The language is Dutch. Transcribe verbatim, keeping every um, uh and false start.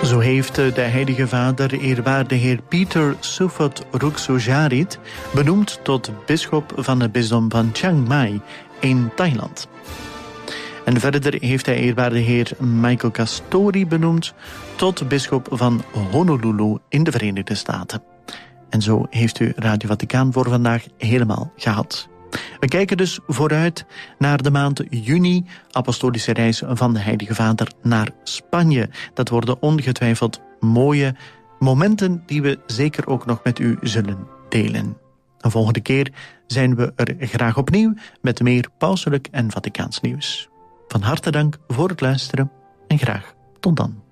Zo heeft de Heilige Vader eerwaarde heer Pieter Sufot Ruksojarit benoemd tot bisschop van het bisdom van Chiang Mai in Thailand. En verder heeft hij eerwaarde heer Michael Castori benoemd tot bisschop van Honolulu in de Verenigde Staten. En zo heeft u Radio Vaticaan voor vandaag helemaal gehad. We kijken dus vooruit naar de maand juni, apostolische reis van de Heilige Vader naar Spanje. Dat worden ongetwijfeld mooie momenten die we zeker ook nog met u zullen delen. De volgende keer zijn we er graag opnieuw met meer pauselijk en Vaticaans nieuws. Van harte dank voor het luisteren en graag tot dan.